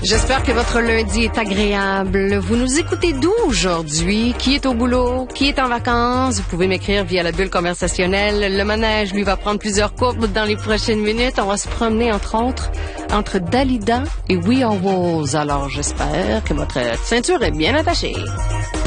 J'espère que votre lundi est agréable. Vous nous écoutez d'où aujourd'hui? Qui est au boulot? Qui est en vacances? Vous pouvez m'écrire via la bulle conversationnelle. Le manège, lui, va prendre plusieurs courbes dans les prochaines minutes. On va se promener, entre autres, entre Dalida et We Are Walls. Alors, j'espère que votre ceinture est bien attachée.